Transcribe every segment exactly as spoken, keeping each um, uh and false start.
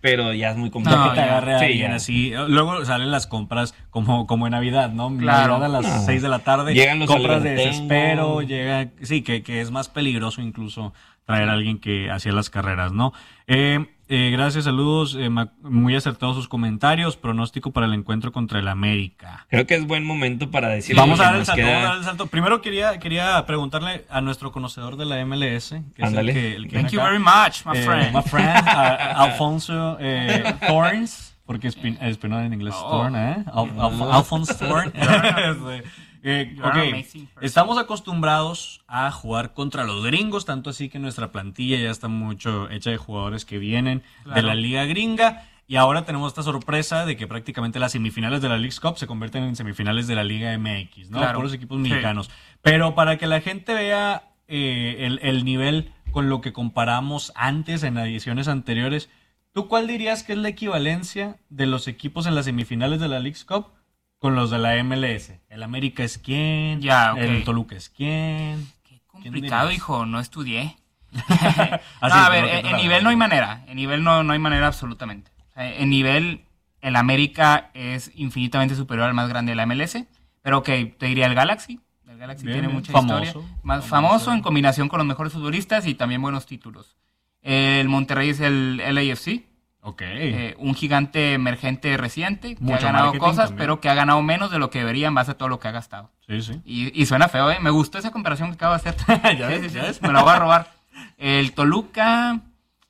pero ya es muy No, complicado. que te agarre Sí, alguien ya. así. Luego salen las compras como, como en Navidad, ¿no? Claro. Navidad a las No. seis de la tarde. Llegan los compras de albertengo. desespero, llega, sí, que, que es más peligroso incluso traer a alguien que hacía las carreras, ¿no? Eh, eh, gracias, saludos, eh, ma- muy acertados sus comentarios. Pronóstico para el encuentro contra el América. Creo que es buen momento para decir Vamos que a dar el nos salto, queda- vamos a dar el salto. Primero quería, quería preguntarle a nuestro conocedor de la M L S, que Ándale. es el que, el que Thank viene you acá. very much, my Eh, friend. my friend, a- Alfonso eh, Thorns, porque es pin- es pinado en inglés Oh. Thorn, ¿eh? Al- Al- Alphonse Thorn. Este, eh, You're an ok, amazing person. estamos acostumbrados a jugar contra los gringos, tanto así que nuestra plantilla ya está mucho hecha de jugadores que vienen de Claro. la liga gringa. Y ahora tenemos esta sorpresa de que prácticamente las semifinales de la Leagues Cup se convierten en semifinales de la Liga M X, ¿no? Claro. Por los equipos Sí. mexicanos. Pero para que la gente vea eh, el, el nivel con lo que comparamos antes en ediciones anteriores, ¿tú cuál dirías que es la equivalencia de los equipos en las semifinales de la Leagues Cup con los de la M L S? ¿El América es quién? Ya, ok. ¿El Toluca es quién? Qué complicado, dirías? hijo, no estudié. No, Así, a por ver, lo que en tú en sabes. nivel no hay manera. En nivel no, no hay manera absolutamente. O sea, en nivel, el América es infinitamente superior al más grande de la M L S. Pero ok, te diría el Galaxy. El Galaxy Bien, tiene bien. mucha Famoso. historia. Más Famoso. famoso en combinación con los mejores futbolistas y también buenos títulos. El Monterrey es el L A F C. Ok. Eh, un gigante emergente reciente que Mucho ha ganado marketing cosas, también. pero que ha ganado menos de lo que debería en base a todo lo que ha gastado. Sí, sí. Y, y suena feo, ¿eh? Me gustó esa comparación que acabo de hacer. Ya Sí, ves, sí, sí, ya ves. me la voy a robar. El Toluca...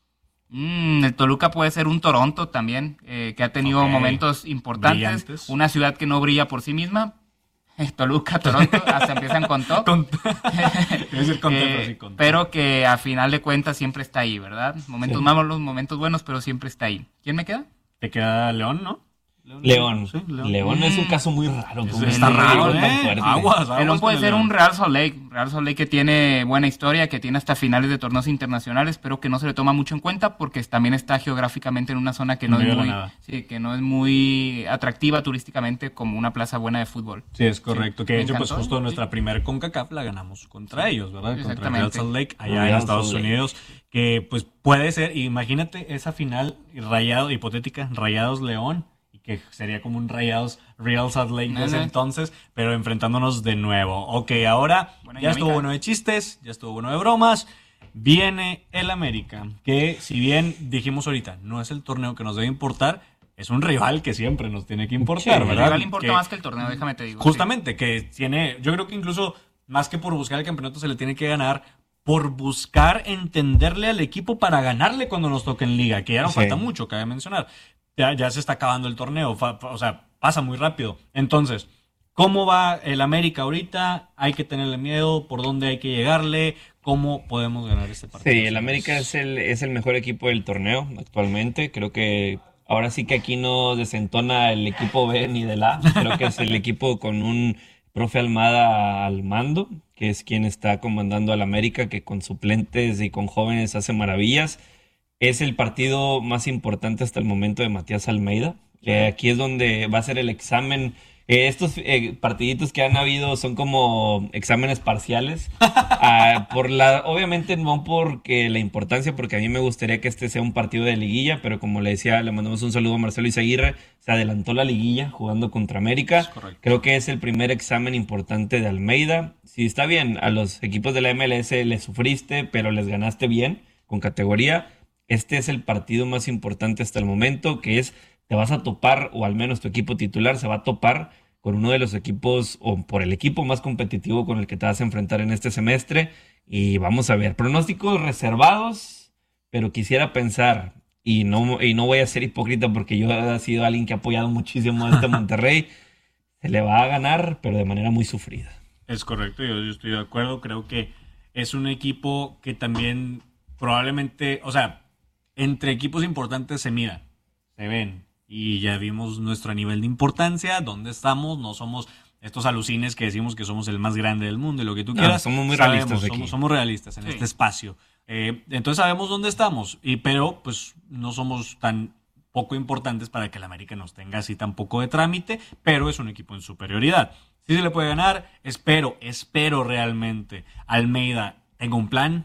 mm, el Toluca puede ser un Toronto también, eh, que ha tenido Ok. momentos importantes. Brillantes. Una ciudad que no brilla por sí misma. Toluca, Toronto, hasta empiezan con todo. Con- Iba a decir con T, pero sí con T. pero que a final de cuentas siempre está ahí, ¿verdad? Momentos Sí. malos, momentos buenos, pero siempre está ahí. ¿Quién me queda? Te queda León, ¿no? León. Sí, León, es un caso muy raro. Eso como está un raro, equipo tan ¿eh? fuerte. Aguas, aguas El León puede con ser el un León. Real Salt Lake. Real Salt Lake que tiene buena historia, que tiene hasta finales de torneos internacionales, pero que no se le toma mucho en cuenta porque también está geográficamente en una zona que no, En es medio de muy, la nada. sí, que no es muy atractiva turísticamente como una plaza buena de fútbol. Sí, es correcto. Sí, que de me hecho, pues encantó, justo sí. nuestra primer CONCACAF la ganamos contra ellos, ¿verdad? Contra el Real Exactamente. Salt Lake, allá Real en Salt Estados Lake. Unidos. Que pues puede ser, imagínate esa final rayado, hipotética, Rayados León, y que sería como un Rayados Real Salt Lake de ese Ajá. entonces, pero enfrentándonos de nuevo. Ok, ahora Buena ya estuvo dinámica. bueno de chistes, ya estuvo bueno de bromas. Viene el América, que si bien dijimos ahorita, no es el torneo que nos debe importar, es un rival que siempre nos tiene que importar, Sí, El ¿verdad? rival importa Que- más que el torneo, déjame te digo. Justamente, que tiene, yo creo que incluso más que por buscar el campeonato se le tiene que ganar por buscar entenderle al equipo para ganarle cuando nos toque en liga, que ya no Sí. falta mucho, cabe mencionar. Ya, ya se está acabando el torneo, fa- fa- o sea, pasa muy rápido. Entonces, ¿cómo va el América ahorita? ¿Hay que tenerle miedo? ¿Por dónde hay que llegarle? ¿Cómo podemos ganar este partido? Sí, el América es el, es el mejor equipo del torneo actualmente. Creo que ahora sí que aquí no desentona el equipo B ni del A. Creo que es el equipo con un profe Almada al mando, que es quien está comandando al América, que con suplentes y con jóvenes hace maravillas. Es el partido más importante hasta el momento de Matías Almeida, que aquí es donde va a ser el examen. Eh, estos eh, partiditos que han habido son como exámenes parciales. Ah, por la, obviamente no porque la importancia, porque a mí me gustaría que este sea un partido de liguilla, pero como le decía, le mandamos un saludo a Marcelo Izaguirre, se adelantó la liguilla jugando contra América. Es correcto. Creo que es el primer examen importante de Almeida. Sí, está bien, a los equipos de la M L S les sufriste, pero les ganaste bien, con categoría. Este es el partido más importante hasta el momento, que es, te vas a topar, o al menos tu equipo titular se va a topar con uno de los equipos, o por el equipo más competitivo con el que te vas a enfrentar en este semestre. Y vamos a ver, pronósticos reservados, pero quisiera pensar, y no, y no voy a ser hipócrita porque yo he sido alguien que ha apoyado muchísimo a este Monterrey, se le va a ganar, pero de manera muy sufrida. Es correcto, yo, yo estoy de acuerdo. Creo que es un equipo que también probablemente, o sea, entre equipos importantes se mira, se ven, y ya vimos nuestro nivel de importancia, dónde estamos, no somos estos alucines que decimos que somos el más grande del mundo y lo que tú No, quieras. somos muy Sabemos, realistas aquí. Somos, somos realistas en Sí. este espacio. Eh, entonces sabemos dónde estamos, y pero pues no somos tan poco importantes para que el América nos tenga así tan poco de trámite, pero es un equipo en superioridad. Sí se le puede ganar, espero, espero realmente Almeida tenga un plan,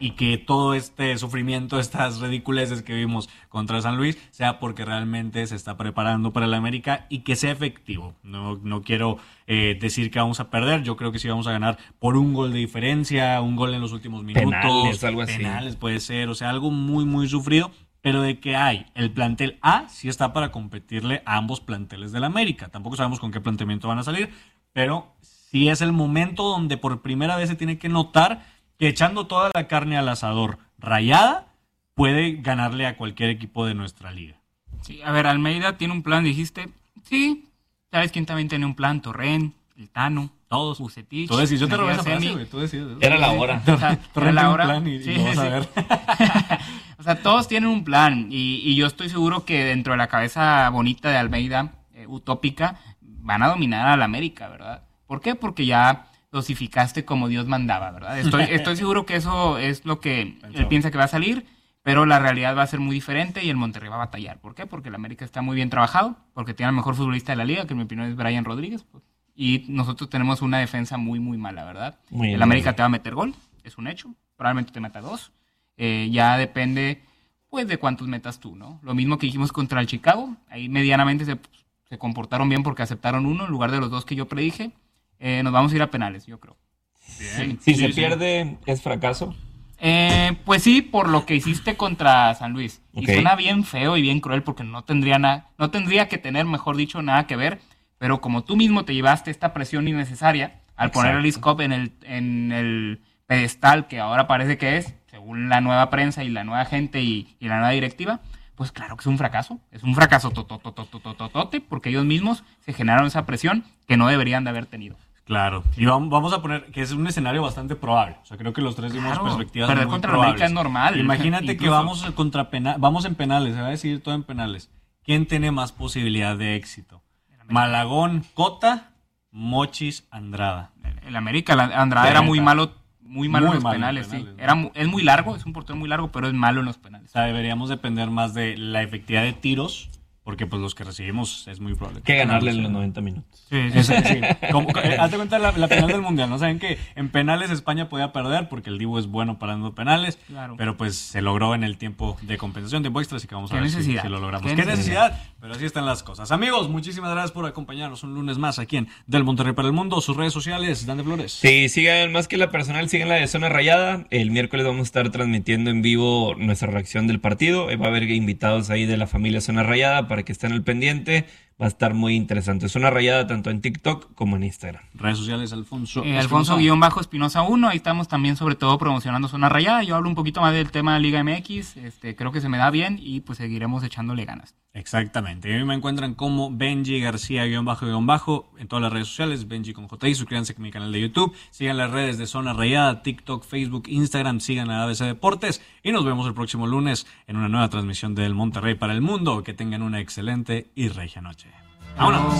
y que todo este sufrimiento, estas ridiculeces que vimos contra San Luis, sea porque realmente se está preparando para el América y que sea efectivo. No, no quiero eh, decir que vamos a perder, yo creo que sí vamos a ganar por un gol de diferencia, un gol en los últimos minutos. Penales, algo así. Penales puede ser, o sea, algo muy, muy sufrido, pero de que hay el plantel A, sí está para competirle a ambos planteles del América. Tampoco sabemos con qué planteamiento van a salir, pero sí es el momento donde por primera vez se tiene que notar que echando toda la carne al asador Rayada puede ganarle a cualquier equipo de nuestra liga. Sí, a ver, Almeida tiene un plan, dijiste. Sí, ¿sabes quién también tiene un plan? Torren, el Tano, todos. Bucetich. Tú decís, yo te robé esa Semi. frase, güey, tú decides. Era la hora. O sea, Torren era la tiene un hora. plan y, y Sí, lo vas a sí. ver. O sea, todos tienen un plan y, y yo estoy seguro que dentro de la cabeza bonita de Almeida, eh, utópica, van a dominar al América, ¿verdad? ¿Por qué? Porque ya dosificaste como Dios mandaba, ¿verdad? Estoy, estoy seguro que eso es lo que él piensa que va a salir, pero la realidad va a ser muy diferente y el Monterrey va a batallar. ¿Por qué? Porque el América está muy bien trabajado, porque tiene al mejor futbolista de la liga, que en mi opinión es Brian Rodríguez, pues, y nosotros tenemos una defensa muy, muy mala, ¿verdad? Muy el bien. América te va a meter gol, es un hecho, probablemente te meta dos. Eh, ya depende, pues, de cuántos metas tú, ¿no? Lo mismo que dijimos contra el Chicago, ahí medianamente se, se comportaron bien porque aceptaron uno en lugar de los dos que yo predije. Eh, nos vamos a ir a penales, yo creo. Bien. Si Sí, se sí. pierde, ¿es fracaso? Eh, pues sí, por lo que hiciste contra San Luis. Ok. Y suena bien feo y bien cruel porque no tendría nada, no tendría que tener, mejor dicho, nada que ver. Pero como tú mismo te llevaste esta presión innecesaria al poner al ISCOP en el, en el pedestal que ahora parece que es, según la nueva prensa y la nueva gente y, y la nueva directiva, pues claro que es un fracaso. Es un fracaso totototototote porque ellos mismos se generaron esa presión que no deberían de haber tenido. Claro, y vamos, vamos a poner que es un escenario bastante probable. O sea, creo que los tres dimos Claro, perspectivas perder muy contra probables. América es normal. Imagínate que Incluso. vamos contra pena, vamos en penales, se va a decidir todo en penales. ¿Quién tiene más posibilidad de éxito? Malagón, Cota, Mochis, Andrada. El, el América, la- Andrada era muy malo, muy malo Muy en los malo en penales, penales, sí. ¿no? Era, mu- es muy largo, es un portero muy largo, pero es malo en los penales. O sea, deberíamos depender más de la efectividad de tiros, porque pues los que recibimos es muy probable. Que ganarle en no los sea. noventa minutos. Sí, Eso, sí. Como, eh, hazte cuenta la, la final del Mundial, ¿no? Saben que en penales España podía perder porque el Dibu es bueno parando penales, Claro. pero pues se logró en el tiempo de compensación, tiempo extra, así que vamos a Qué ver si, necesidad. si lo logramos. Qué Qué necesidad, pero así están las cosas. Amigos, muchísimas gracias por acompañarnos un lunes más aquí en Del Monterrey para el Mundo. Sus redes sociales, Dan de Flores. Sí, sigan más que la personal, sigan la de Zona Rayada. El miércoles vamos a estar transmitiendo en vivo nuestra reacción del partido. Eh, Va a haber invitados ahí de la familia Zona Rayada para que estén al pendiente. Va a estar muy interesante. Zona Rayada tanto en TikTok como en Instagram. Redes sociales, Alfonso. Eh, Alfonso guión bajo Espinosa uno, ahí estamos también sobre todo promocionando Zona Rayada. Yo hablo un poquito más del tema de Liga M X, este, creo que se me da bien y pues seguiremos echándole ganas. Exactamente. Y a mí me encuentran como Benji García guión bajo guión bajo en todas las redes sociales, Benji con J I. Suscríbanse a mi canal de YouTube, sigan las redes de Zona Rayada, TikTok, Facebook, Instagram, sigan a A B C Deportes y nos vemos el próximo lunes en una nueva transmisión del Monterrey para el Mundo. Que tengan una excelente y regia noche. ¡Vámonos!